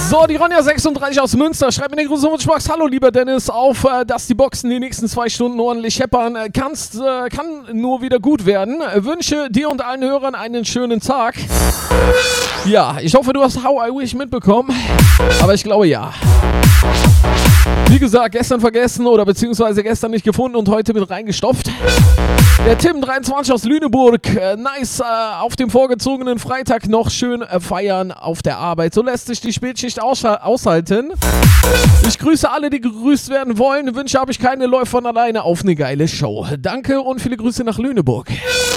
So, die Ronja36 aus Münster schreibt mir den großen Wunschbox. Hallo, lieber Dennis, auf, dass die Boxen die nächsten 2 Stunden ordentlich scheppern. Kann nur wieder gut werden. Wünsche dir und allen Hörern einen schönen Tag. Ja, ich hoffe, du hast How I Wish mitbekommen. Aber ich glaube, ja. Wie gesagt, gestern vergessen oder beziehungsweise gestern nicht gefunden und heute mit reingestopft. Der Tim23 aus Lüneburg, nice, auf dem vorgezogenen Freitag noch schön feiern auf der Arbeit. So lässt sich die Spätschicht aushalten. Ich grüße alle, die gegrüßt werden wollen. Wünsche habe ich keine, läuft von alleine auf eine geile Show. Danke und viele Grüße nach Lüneburg.